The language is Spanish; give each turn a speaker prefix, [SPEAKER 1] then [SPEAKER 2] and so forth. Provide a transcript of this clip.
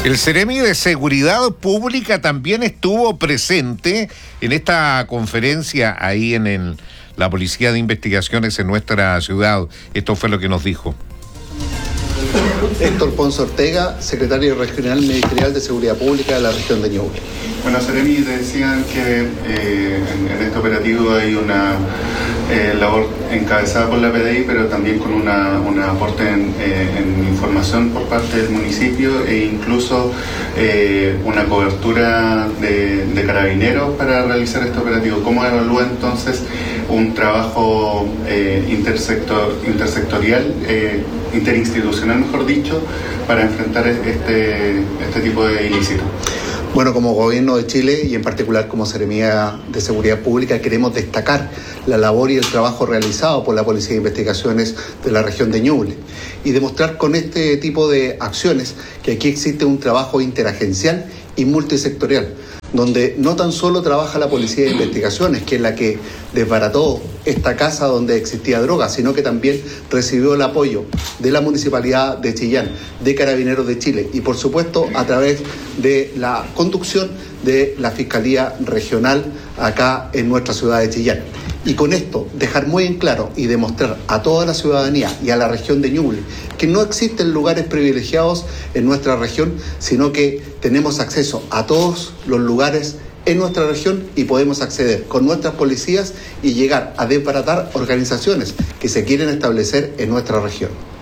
[SPEAKER 1] El Seremi de Seguridad Pública también estuvo presente en esta conferencia ahí en la Policía de Investigaciones en nuestra ciudad. Esto fue lo que nos dijo.
[SPEAKER 2] Héctor Ponce Ortega, secretario regional ministerial de Seguridad Pública de la región de Ñuble.
[SPEAKER 3] Bueno, Seremi, te decían que en este operativo hay una labor encabezada por la PDI, pero también con un aporte en información por parte del municipio e incluso una cobertura de carabineros para realizar este operativo. ¿Cómo evalúa entonces un trabajo intersectorial, interinstitucional, mejor dicho, para enfrentar este tipo de ilícitos?
[SPEAKER 2] Bueno, como Gobierno de Chile y en particular como Seremía de Seguridad Pública queremos destacar la labor y el trabajo realizado por la Policía de Investigaciones de la región de Ñuble y demostrar con este tipo de acciones que aquí existe un trabajo interagencial y multisectorial, donde no tan solo trabaja la Policía de Investigaciones, que es la que desbarató esta casa donde existía droga, sino que también recibió el apoyo de la Municipalidad de Chillán, de Carabineros de Chile y por supuesto a través de la conducción de la Fiscalía Regional acá en nuestra ciudad de Chillán. Y con esto dejar muy en claro y demostrar a toda la ciudadanía y a la región de Ñuble que no existen lugares privilegiados en nuestra región, sino que tenemos acceso a todos los lugares en nuestra región y podemos acceder con nuestras policías y llegar a desbaratar organizaciones que se quieren establecer en nuestra región.